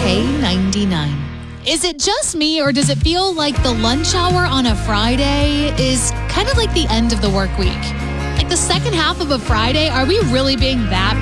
K99. Is it just me, or does it feel like the lunch hour on a Friday is kind of like the end of the work week? Like the second half of a Friday, are we really being that